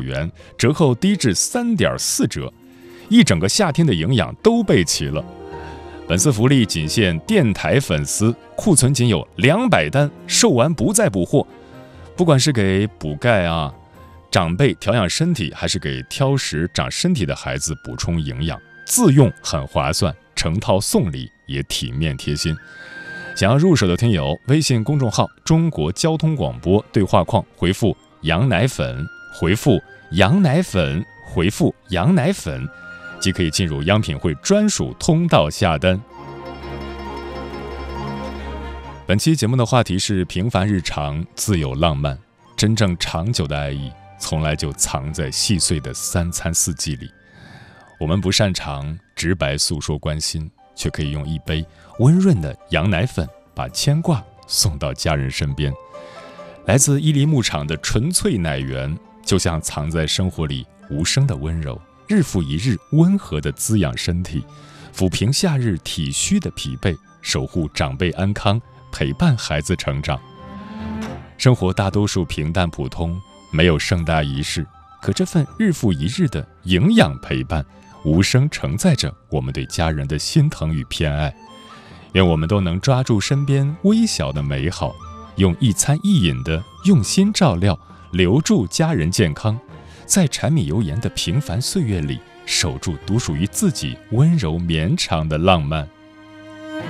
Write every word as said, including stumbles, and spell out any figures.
九元，折后低至三点四折，一整个夏天的营养都备齐了。本次福利仅限电台粉丝，库存仅有两百单，售完不再补货。不管是给补钙啊、长辈调养身体，还是给挑食长身体的孩子补充营养，自用很划算，成套送礼也体面贴心。想要入手的听友，微信公众号中国交通广播对话框回复羊奶粉，回复羊奶粉，回复羊奶粉，即可以进入央品汇专属通道下单。本期节目的话题是平凡日常自有浪漫，真正长久的爱意从来就藏在细碎的三餐四季里。我们不擅长直白诉说关心，却可以用一杯温润的羊奶粉把牵挂送到家人身边。来自伊犁牧场的纯粹奶源，就像藏在生活里无声的温柔，日复一日温和地滋养身体，抚平夏日体虚的疲惫，守护长辈安康，陪伴孩子成长。生活大多数平淡普通，没有盛大仪式，可这份日复一日的营养陪伴，无声承载着我们对家人的心疼与偏爱。愿我们都能抓住身边微小的美好，用一餐一饮的用心照料，留住家人健康，在柴米油盐的平凡岁月里，守住独属于自己温柔绵长的浪漫。